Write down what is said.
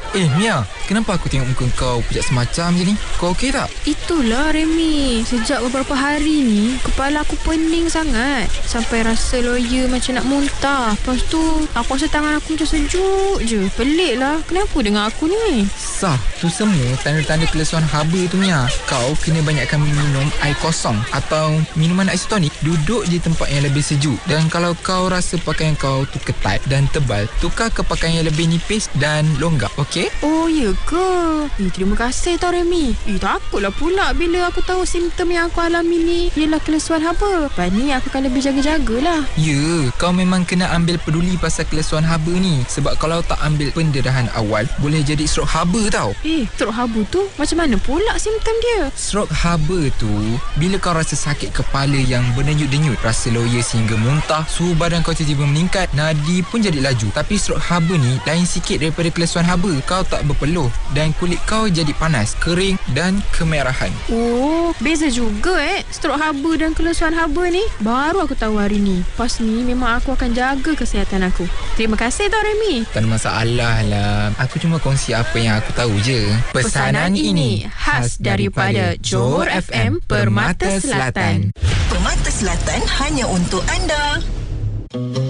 Mia, kenapa aku tengok muka kau pejak semacam je ni? Kau okey tak? Itulah Remy, sejak beberapa hari ni kepala aku pening sangat sampai rasa loya macam nak muntah. Lepas tu aku rasa tangan aku macam sejuk je. Pelik lah, kenapa dengan aku ni? Sah, tu semua tanda-tanda kelesuan haba tu Mia. Kau kena banyakkan minum air kosong atau minuman isotonik. Duduk di tempat yang lebih sejuk. Dan kalau kau rasa pakaian kau tu ketat dan tebal, tukar ke pakaian yang lebih nipis dan longgar, okey? Oh ya ke? Terima kasih tau Remy. Takutlah pula bila aku tahu simptom yang aku alami ni ialah kelesuan haba. Lepas ni aku akan lebih jaga-jagalah. Ya, kau memang kena ambil peduli pasal kelesuan haba ni. Sebab kalau tak ambil pendarahan awal, boleh jadi strok haba tau. Strok haba tu macam mana pula simptom dia? Strok haba tu bila kau rasa sakit kepala yang berdenyut-denyut, rasa loya sehingga muntah, suhu badan kau tiba-tiba meningkat, nadi pun jadi laju. Tapi strok haba ni lain sikit daripada kelesuan haba. Kau tak berpeluh dan kulit kau jadi panas, kering dan kemerahan. Oh, beza juga strok haba dan kelesuan haba ni. Baru aku tahu hari ni. Pas ni memang aku akan jaga kesihatan aku. Terima kasih tau Remy. Tak ada masalah lah. Aku cuma kongsi apa yang aku tahu je. Pesanan ini khas daripada Johor FM Permata Selatan. Permata Selatan hanya untuk anda.